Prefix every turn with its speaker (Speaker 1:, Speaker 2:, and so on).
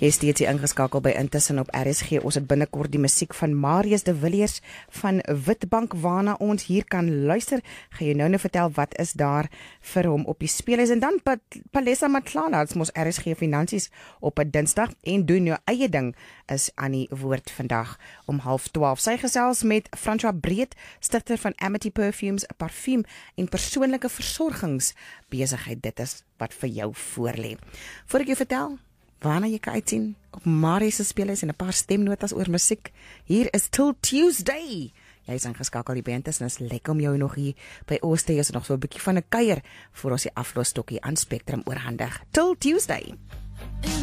Speaker 1: Jy is steeds hier ingeskakel by Intussen op RSG. Ons het binnekort die musiek van Marius de Villiers van Witbank waarna ons hier kan luister. Gaan jy nou vertel wat is daar vir hom op die speelhuis. En dan Palesa Matlala, het mos RSG Finansies op 'n Dinsdag en doen jou eie ding is aan die woord vandag om 11:30. Sy gesels met François Breed, stigter van Amity Perfumes, 'n parfuum en persoonlike versorgingsbesigheid. Dit is wat vir jou voorlê. Voor ek jou vertel waarna jy kan uitsien op Marius se speelhuis en 'n paar stemnotas oor musiek. Hier is Till Tuesday. Jy is ingeskakel die band en is lekker om jou nog hier by ons te hê. Is nog so 'n bietjie van 'n kuier voor ons die aflosstokkie aan Spectrum oorhandig. Till Tuesday.